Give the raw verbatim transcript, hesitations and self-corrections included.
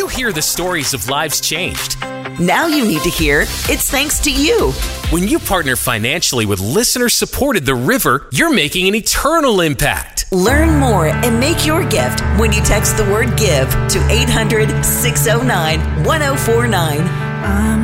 you hear the stories of lives changed. Now you need to hear it's thanks to you. When you partner financially with listener-supported The River, you're making an eternal impact. Learn more and make your gift when you text the word GIVE to eight hundred, six oh nine, one oh four nine. I'm